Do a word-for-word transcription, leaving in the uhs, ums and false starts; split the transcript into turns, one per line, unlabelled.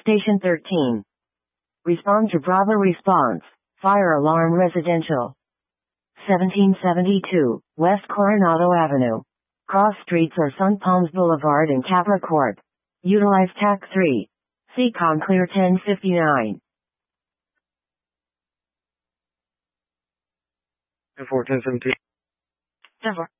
Station thirteen. Respond to Bravo response. Fire alarm residential. seventeen seventy-two, West Coronado Avenue. Cross streets are Sun Palms Boulevard and Capra Court. Utilize T A C three. C COM clear ten fifty-nine.
ten four, ten seventeen.
ten four.